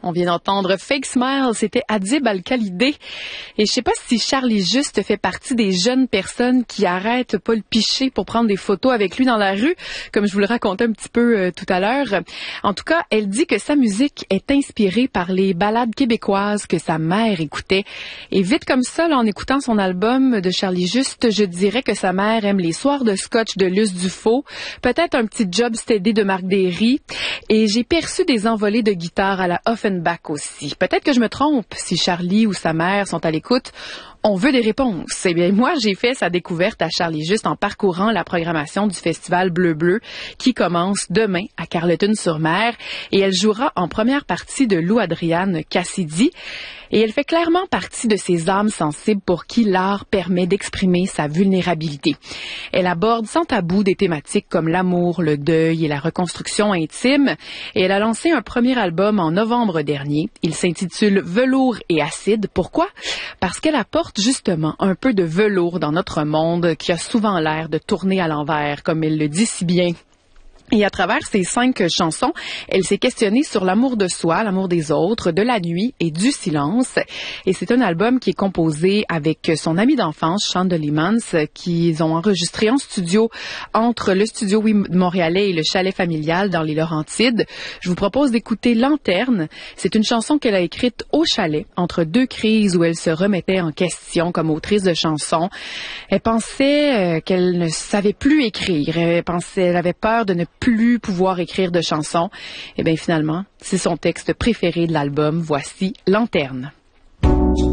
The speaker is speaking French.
On vient d'entendre Fake Smile, c'était Adib Al-Khalidé. Et je sais pas si Charlie Juste fait partie des jeunes personnes qui arrêtent Paul Piché pour prendre des photos avec lui dans la rue, comme je vous le racontais un petit peu tout à l'heure. En tout cas, elle dit que sa musique est inspirée par les ballades québécoises que sa mère écoutait. Et vite comme ça, là, en écoutant son album de Charlie Juste, je dirais que sa mère aime les soirs de scotch de Luce Dufaux, peut-être un petit job steady de Marc Derry. Et j'ai perçu des envolées de guitare à la Offenbach aussi. Peut-être que je me trompe si Charlie ou sa mère sont à l'écoute. On veut des réponses. Eh bien, moi, j'ai fait sa découverte à Charlie Juste en parcourant la programmation du festival Bleu Bleu qui commence demain à Carleton-sur-Mer et elle jouera en première partie de Lou Adriane Cassidy. Et elle fait clairement partie de ces âmes sensibles pour qui l'art permet d'exprimer sa vulnérabilité. Elle aborde sans tabou des thématiques comme l'amour, le deuil et la reconstruction intime. Et elle a lancé un premier album en novembre dernier. Il s'intitule Velours et acide. Pourquoi? Parce qu'elle apporte justement un peu de velours dans notre monde qui a souvent l'air de tourner à l'envers, comme elle le dit si bien. Et à travers ces 5 chansons, elle s'est questionnée sur l'amour de soi, l'amour des autres, de la nuit et du silence. Et c'est un album qui est composé avec son ami d'enfance, Chandler Mans, qu'ils ont enregistré en studio entre le studio montréalais et le chalet familial dans les Laurentides. Je vous propose d'écouter Lanterne. C'est une chanson qu'elle a écrite au chalet entre 2 crises où elle se remettait en question comme autrice de chansons. Elle pensait qu'elle ne savait plus écrire. Elle avait peur de ne plus pouvoir écrire de chansons. Et bien finalement, c'est son texte préféré de l'album. Voici Lanterne.